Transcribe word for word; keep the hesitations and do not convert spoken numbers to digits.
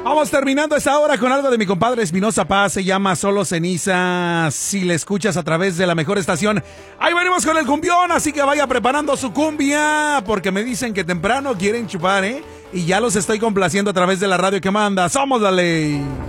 Vamos terminando esta hora con algo de mi compadre Espinosa Paz. Se llama Solo Cenizas. Si le escuchas a través de la mejor estación, ahí venimos con el cumbión. Así que vaya preparando su cumbia, porque me dicen que temprano quieren chupar, ¿eh? Y ya los estoy complaciendo a través de la radio que manda. ¡Somos la ley!